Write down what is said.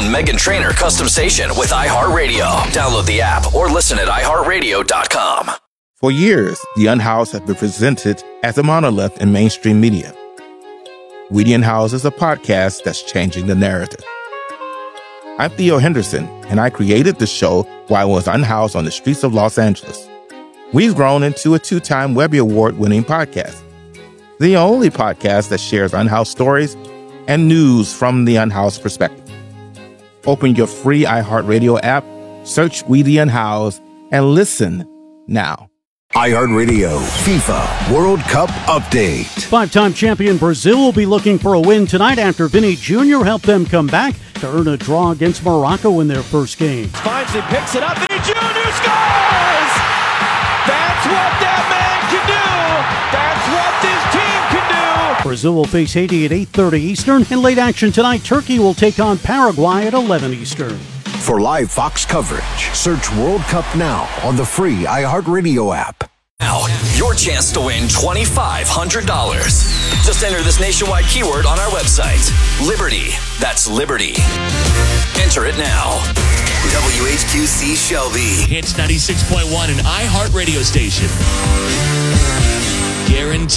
Meghan Trainor customization with iHeartRadio. Download the app or listen at iHeartRadio.com. For years, The Unhoused has been presented as a monolith in mainstream media. We the Unhoused is a podcast that's changing the narrative. I'm Theo Henderson, and I created the show while I was unhoused on the streets of Los Angeles. We've grown into a 2-time Webby Award-winning podcast, the only podcast that shares unhoused stories and news from the unhoused perspective. Open your free iHeartRadio app, search We the Unhoused, and listen now. iHeartRadio FIFA World Cup Update. 5-time champion Brazil will be looking for a win tonight after Vinny Jr. helped them come back to earn a draw against Morocco in their first game. Finds it, picks it up, Vinny Jr. scores! That's what that man can do! That's what this team can do! Brazil will face Haiti at 8:30 Eastern. In late action tonight, Turkey will take on Paraguay at 11 Eastern. For live Fox coverage, search World Cup now on the free iHeartRadio app. Now, your chance to win $2,500. Just enter this nationwide keyword on our website. Liberty. That's Liberty. Enter it now. WHQC Shelby. Hits 96.1, an iHeart radio station. Guaranteed.